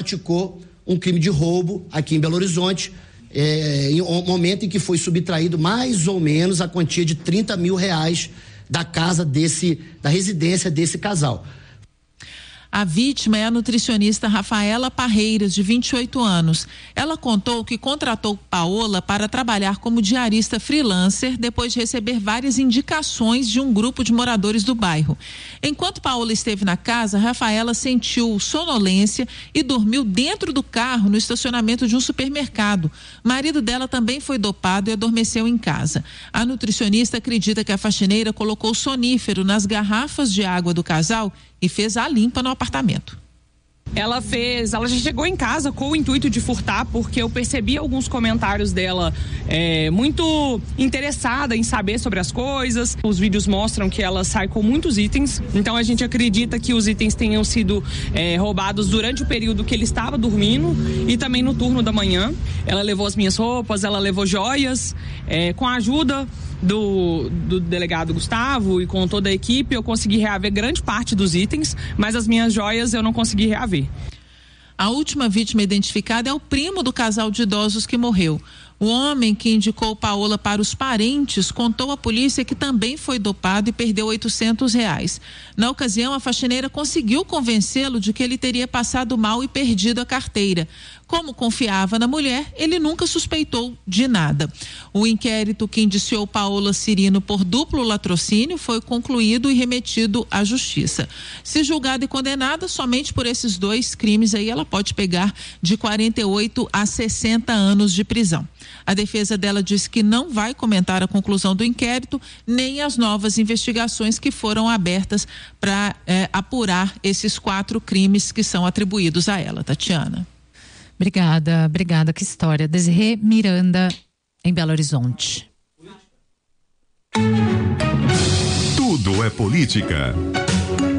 praticou um crime de roubo aqui em Belo Horizonte, em um momento em que foi subtraído mais ou menos a quantia de R$30 mil da casa da residência desse casal. A vítima é a nutricionista Rafaela Parreiras, de 28 anos. Ela contou que contratou Paola para trabalhar como diarista freelancer depois de receber várias indicações de um grupo de moradores do bairro. Enquanto Paola esteve na casa, Rafaela sentiu sonolência e dormiu dentro do carro no estacionamento de um supermercado. O marido dela também foi dopado e adormeceu em casa. A nutricionista acredita que a faxineira colocou sonífero nas garrafas de água do casal e fez a limpa no apartamento. Ela já chegou em casa com o intuito de furtar, porque eu percebi alguns comentários dela muito interessada em saber sobre as coisas. Os vídeos mostram que ela sai com muitos itens, então a gente acredita que os itens tenham sido roubados durante o período que ele estava dormindo e também no turno da manhã. Ela levou as minhas roupas, ela levou joias, com a ajuda do delegado Gustavo e com toda a equipe, eu consegui reaver grande parte dos itens, mas as minhas joias eu não consegui reaver. A última vítima identificada é o primo do casal de idosos que morreu. O homem que indicou Paola para os parentes contou à polícia que também foi dopado e perdeu R$800. Na ocasião, a faxineira conseguiu convencê-lo de que ele teria passado mal e perdido a carteira. Como confiava na mulher, ele nunca suspeitou de nada. O inquérito que indiciou Paola Cirino por duplo latrocínio foi concluído e remetido à justiça. Se julgada e condenada somente por esses 2 crimes, aí ela pode pegar de 48 a 60 anos de prisão. A defesa dela disse que não vai comentar a conclusão do inquérito, nem as novas investigações que foram abertas para apurar esses 4 crimes que são atribuídos a ela. Tatiana. Obrigada, que história. Desirê Miranda, em Belo Horizonte. Tudo é política.